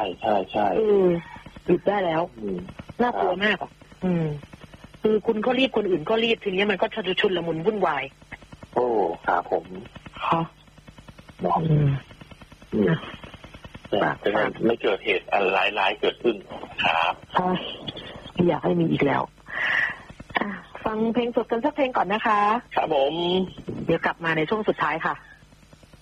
ใช่หยุดได้แล้วน่ากลัวมากคือคุณก็รีบคนอื่นก็รีบทีนี้มันก็ชุลมุนวุ่นวายโอ้ครับผมค่ะจะไม่เกิดเหตุอะไรร้ายๆเกิดขึ้นครับอยากให้มีอีกแล้วฟังเพลงสดกันสักเพลงก่อนนะคะครับผมเดี๋ยวกลับมาในช่วงสุดท้ายค่ะ